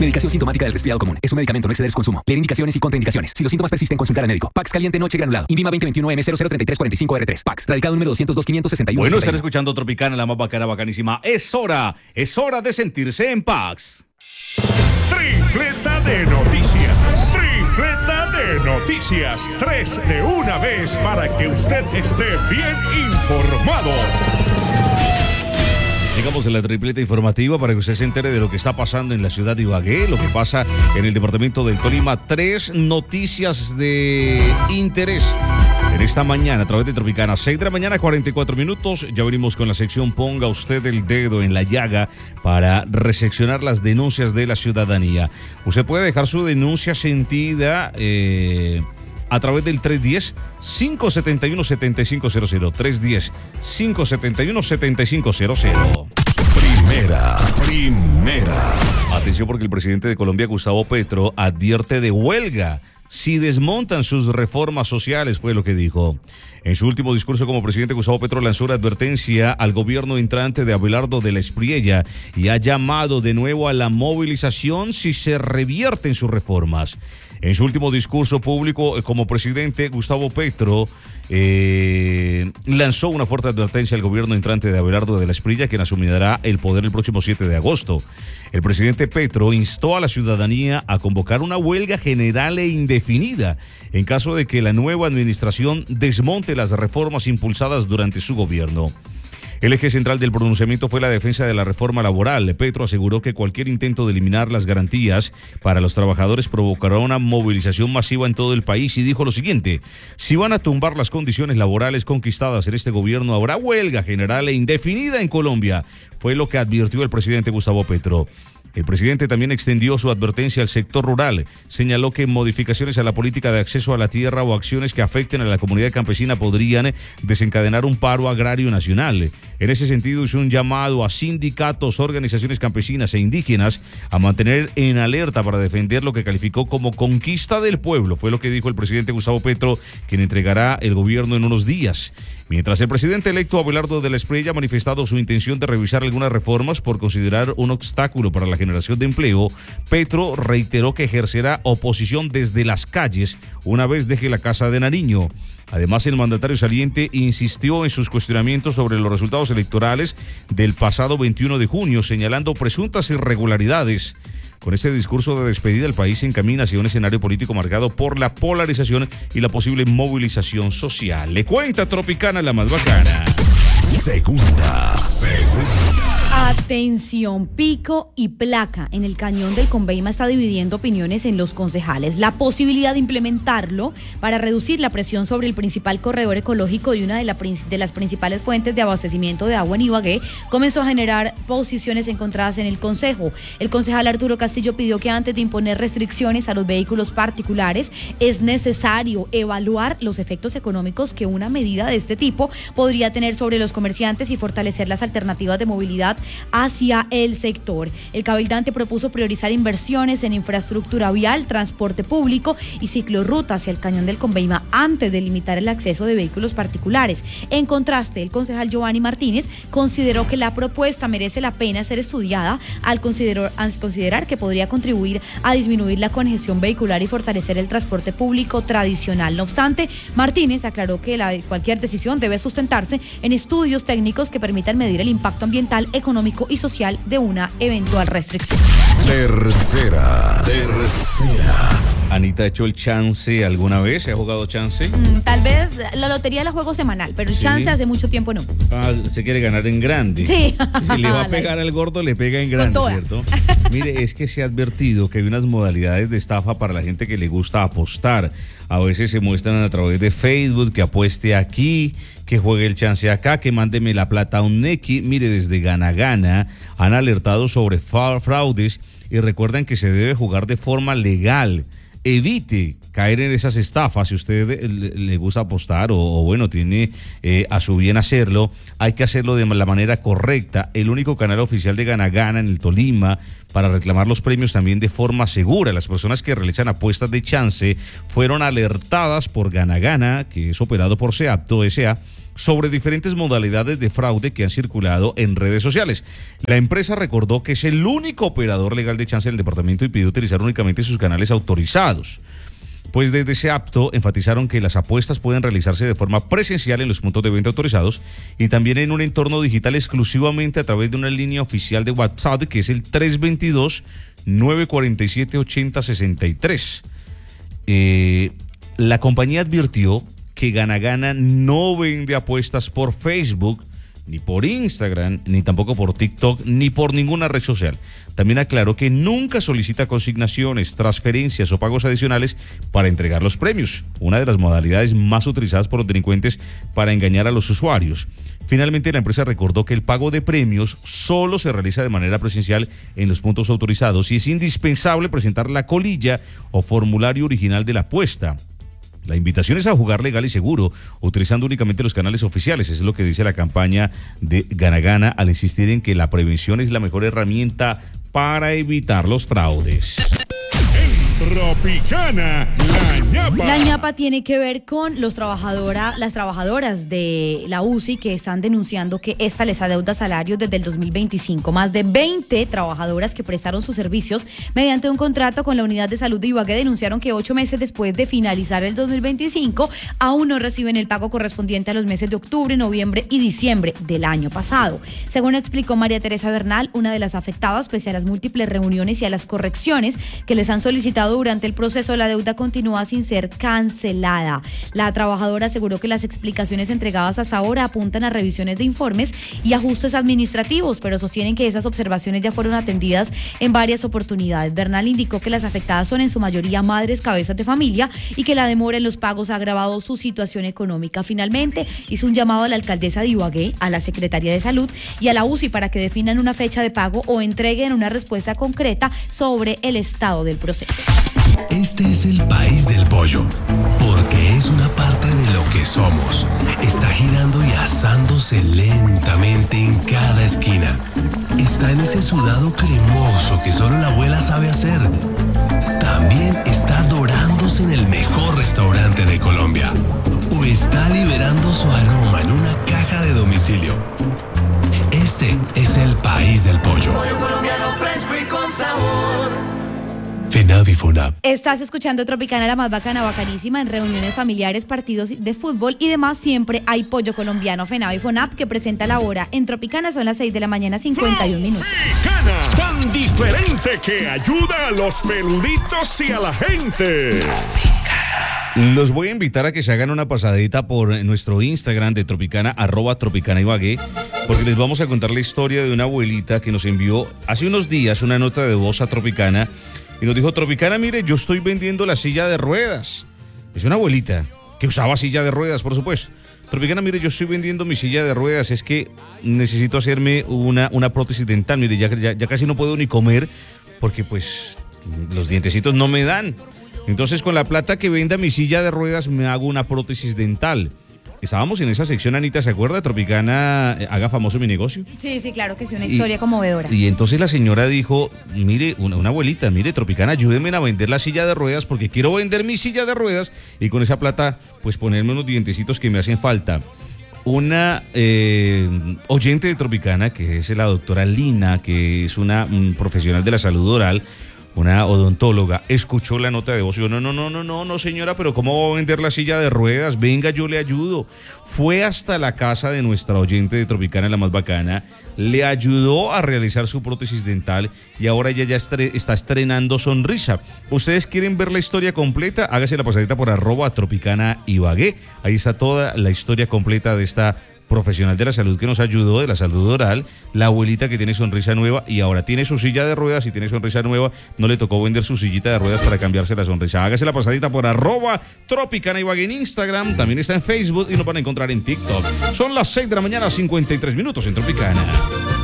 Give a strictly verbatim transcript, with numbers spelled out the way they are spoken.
Medicación sintomática del resfriado común. Es un medicamento, no exceder su consumo. Leer indicaciones y contraindicaciones. Si los síntomas persisten, consultar al médico. Pax caliente noche granulado. Invima veinte veintiuno M cero cero treinta y tres cuarenta y cinco R tres. Pax. Radicado número doscientos dos quinientos sesenta y uno. Bueno, estar escuchando Tropicana, la más bacana, bacanísima. Es hora, es hora de sentirse en Pax. Tripleta de noticias. Tripleta de noticias. Tres de una vez para que usted esté bien informado. Llegamos a la tripleta informativa para que usted se entere de lo que está pasando en la ciudad de Ibagué, lo que pasa en el departamento del Tolima. Tres noticias de interés en esta mañana a través de Tropicana. seis de la mañana, cuarenta y cuatro minutos. Ya venimos con la sección Ponga usted el dedo en la llaga para reseccionar las denuncias de la ciudadanía. Usted puede dejar su denuncia sentida eh, a través del tres uno cero, cinco siete uno, siete cinco cero cero. tres uno cero, cinco siete uno, siete cinco cero cero. Primera, primera. Atención porque el presidente de Colombia, Gustavo Petro, advierte de huelga si desmontan sus reformas sociales, fue lo que dijo. En su último discurso como presidente, Gustavo Petro lanzó una advertencia al gobierno entrante de Abelardo de la Espriella y ha llamado de nuevo a la movilización si se revierten sus reformas. En su último discurso público como presidente, Gustavo Petro eh, lanzó una fuerte advertencia al gobierno entrante de Abelardo de la Espriella, quien asumirá el poder el próximo siete de agosto. El presidente Petro instó a la ciudadanía a convocar una huelga general e indefinida en caso de que la nueva administración desmonte las reformas impulsadas durante su gobierno. El eje central del pronunciamiento fue la defensa de la reforma laboral. Petro aseguró que cualquier intento de eliminar las garantías para los trabajadores provocará una movilización masiva en todo el país y dijo lo siguiente: si van a tumbar las condiciones laborales conquistadas en este gobierno, habrá huelga general e indefinida en Colombia, fue lo que advirtió el presidente Gustavo Petro. El presidente también extendió su advertencia al sector rural. Señaló que modificaciones a la política de acceso a la tierra o acciones que afecten a la comunidad campesina podrían desencadenar un paro agrario nacional. En ese sentido, hizo un llamado a sindicatos, organizaciones campesinas e indígenas a mantener en alerta para defender lo que calificó como conquista del pueblo. Fue lo que dijo el presidente Gustavo Petro, quien entregará el gobierno en unos días. Mientras el presidente electo Abelardo de la Espriella ha manifestado su intención de revisar algunas reformas por considerar un obstáculo para la generación de empleo, Petro reiteró que ejercerá oposición desde las calles una vez deje la Casa de Nariño. Además, el mandatario saliente insistió en sus cuestionamientos sobre los resultados electorales del pasado veintiuno de junio, señalando presuntas irregularidades. Con este discurso de despedida, el país se encamina hacia un escenario político marcado por la polarización y la posible movilización social. Le cuenta Tropicana, la más bacana. Segunda, segunda. Atención, pico y placa. En el cañón del Conveima está dividiendo opiniones en los concejales. La posibilidad de implementarlo para reducir la presión sobre el principal corredor ecológico y una de, la, de las principales fuentes de abastecimiento de agua en Ibagué comenzó a generar posiciones encontradas en el Consejo. El concejal Arturo Castillo pidió que antes de imponer restricciones a los vehículos particulares es necesario evaluar los efectos económicos que una medida de este tipo podría tener sobre los comerciantes y fortalecer las alternativas de movilidad hacia el sector. El cabildante propuso priorizar inversiones en infraestructura vial, transporte público y ciclorruta hacia el cañón del Conveima antes de limitar el acceso de vehículos particulares. En contraste, el concejal Giovanni Martínez consideró que la propuesta merece la pena ser estudiada al considerar, al considerar que podría contribuir a disminuir la congestión vehicular y fortalecer el transporte público tradicional. No obstante, Martínez aclaró que la, cualquier decisión debe sustentarse en estudios técnicos que permitan medir el impacto ambiental, económico y social de una eventual restricción. Tercera, tercera. Anita, ¿ha hecho el chance alguna vez? ¿Se ha jugado chance? Mm, tal vez la lotería la juego semanal, pero el ¿Sí? chance hace mucho tiempo no. Ah, se quiere ganar en grande. Sí. Si le va a pegar al gordo, le pega en grande, ¿cierto? Mire, es que se ha advertido que hay unas modalidades de estafa para la gente que le gusta apostar. A veces se muestran a través de Facebook que apueste aquí, que juegue el chance acá, que mándeme la plata a un Nequi. Mire, desde Gana Gana han alertado sobre fraudes y recuerdan que se debe jugar de forma legal. Evite caer en esas estafas. Si usted le, le gusta apostar o, o bueno, tiene eh, a su bien hacerlo, hay que hacerlo de la manera correcta. El único canal oficial de Gana Gana en el Tolima para reclamar los premios también de forma segura. Las personas que realizan apuestas de chance fueron alertadas por Gana Gana, que es operado por Seapto S A, sobre diferentes modalidades de fraude que han circulado en redes sociales. La empresa recordó que es el único operador legal de chance del departamento y pidió utilizar únicamente sus canales autorizados. Pues desde Seapto enfatizaron que las apuestas pueden realizarse de forma presencial en los puntos de venta autorizados y también en un entorno digital exclusivamente a través de una línea oficial de WhatsApp que es el tres dos dos, nueve cuatro siete, ocho cero seis tres. Eh, la compañía advirtió que Gana Gana no vende apuestas por Facebook, ni por Instagram, ni tampoco por TikTok, ni por ninguna red social. También aclaró que nunca solicita consignaciones, transferencias o pagos adicionales para entregar los premios, una de las modalidades más utilizadas por los delincuentes para engañar a los usuarios. Finalmente, la empresa recordó que el pago de premios solo se realiza de manera presencial en los puntos autorizados y es indispensable presentar la colilla o formulario original de la apuesta. La invitación es a jugar legal y seguro, utilizando únicamente los canales oficiales. Eso es lo que dice la campaña de Gana Gana al insistir en que la prevención es la mejor herramienta para evitar los fraudes. Tropicana, la ñapa. La ñapa tiene que ver con los trabajadora, las trabajadoras de la U C I que están denunciando que esta les adeuda salarios desde el dos mil veinticinco. Más de veinte trabajadoras que prestaron sus servicios mediante un contrato con la Unidad de Salud de Ibagué denunciaron que ocho meses después de finalizar el dos mil veinticinco aún no reciben el pago correspondiente a los meses de octubre, noviembre y diciembre del año pasado. Según explicó María Teresa Bernal, una de las afectadas, pese a las múltiples reuniones y a las correcciones que les han solicitado durante el proceso, la deuda continúa sin ser cancelada. La trabajadora aseguró que las explicaciones entregadas hasta ahora apuntan a revisiones de informes y ajustes administrativos, pero sostienen que esas observaciones ya fueron atendidas en varias oportunidades. Bernal indicó que las afectadas son en su mayoría madres cabezas de familia y que la demora en los pagos ha agravado su situación económica. Finalmente, hizo un llamado a la alcaldesa de Ibagué, a la Secretaría de Salud y a la U C I para que definan una fecha de pago o entreguen una respuesta concreta sobre el estado del proceso. Este es el país del pollo, porque es una parte de lo que somos. Está girando y asándose lentamente en cada esquina. Está en ese sudado cremoso que solo la abuela sabe hacer. También está dorándose en el mejor restaurante de Colombia. O está liberando su aroma en una caja de domicilio. Este es el país del pollo. Pollo colombiano fresco y con sabor. FENAVI FONAP. Estás escuchando Tropicana, la más bacana, bacanísima. En reuniones familiares, partidos de fútbol y demás, siempre hay pollo colombiano. FENAVI FONAP, que presenta la hora. En Tropicana son las seis de la mañana, cincuenta y un minutos. Tropicana, tan diferente que ayuda a los peluditos y a la gente. Los voy a invitar a que se hagan una pasadita por nuestro Instagram de Tropicana, arroba Tropicana Ibagué, porque les vamos a contar la historia de una abuelita que nos envió hace unos días una nota de voz a Tropicana y nos dijo: Tropicana, mire, yo estoy vendiendo la silla de ruedas. Es una abuelita que usaba silla de ruedas, por supuesto. Tropicana, mire, yo estoy vendiendo mi silla de ruedas, es que necesito hacerme una, una prótesis dental. Mire, ya, ya, ya casi no puedo ni comer porque pues los dientecitos no me dan. Entonces, con la plata que venda mi silla de ruedas, me hago una prótesis dental. Estábamos en esa sección, Anita, ¿se acuerda? Tropicana, eh, haga famoso mi negocio. Sí, sí, claro que sí, una historia y, conmovedora. Y entonces la señora dijo: mire, una, una abuelita, mire, Tropicana, ayúdenme a vender la silla de ruedas porque quiero vender mi silla de ruedas y con esa plata, pues ponerme unos dientecitos que me hacen falta. Una eh, oyente de Tropicana, que es la doctora Lina, que es una mm, profesional de la salud oral, una odontóloga, escuchó la nota de voz y dijo: no, no, no, no, no, no, señora, pero ¿cómo va a vender la silla de ruedas? Venga, yo le ayudo. Fue hasta la casa de nuestra oyente de Tropicana, la más bacana, le ayudó a realizar su prótesis dental y ahora ella ya estre- está estrenando sonrisa. ¿Ustedes quieren ver la historia completa? Hágase la pasadita por arroba Tropicana Ibagué. Ahí está toda la historia completa de esta profesional de la salud que nos ayudó, de la salud oral, la abuelita que tiene sonrisa nueva y ahora tiene su silla de ruedas y tiene sonrisa nueva. No le tocó vender su sillita de ruedas para cambiarse la sonrisa. Hágase la pasadita por arroba Tropicana Ibagué en Instagram, también está en Facebook y nos van a encontrar en TikTok. Son las seis de la mañana, cincuenta y tres minutos en Tropicana.